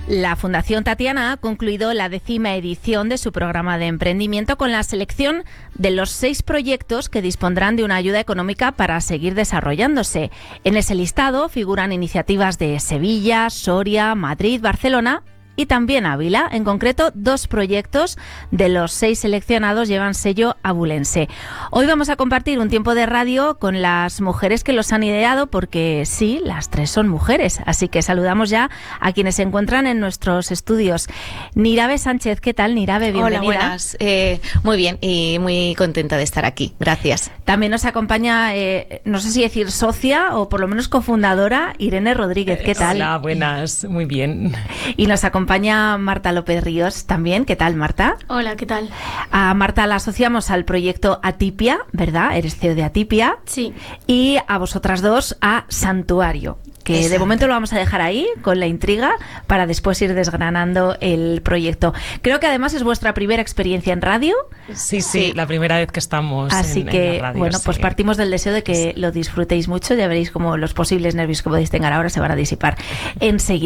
La Fundación Tatiana ha concluido la 10ª edición de su programa de emprendimiento con la selección de los 6 proyectos que dispondrán de una ayuda económica para seguir desarrollándose. En ese listado figuran iniciativas de Sevilla, Soria, Madrid, Barcelona y también Ávila. En concreto, 2 proyectos de los 6 seleccionados llevan sello abulense. Hoy vamos a compartir un tiempo de radio con las mujeres que los han ideado, porque sí, las 3 son mujeres. Así que saludamos ya a quienes se encuentran en nuestros estudios. Nirabe Sánchez, ¿qué tal, Nirabe? Bienvenida. Hola, buenas. Muy bien y muy contenta de estar aquí. Gracias. También nos acompaña, no sé si decir socia o por lo menos cofundadora, Irene Rodríguez. ¿Qué tal? Hola, buenas. Muy bien. Y nos acompaña Marta López Ríos también. ¿Qué tal, Marta? Hola, ¿qué tal? A Marta la asociamos al proyecto Atipia, ¿verdad? Eres CEO de Atipia. Sí. Y a vosotras dos a Santuario, que Exacto. De momento lo vamos a dejar ahí con la intriga para después ir desgranando el proyecto. Creo que además es vuestra primera experiencia en radio. Sí, la primera vez que estamos Así en que, la radio, bueno, pues sí. partimos del deseo de que lo disfrutéis mucho. Ya veréis cómo los posibles nervios que podéis tener ahora se van a disipar enseguida.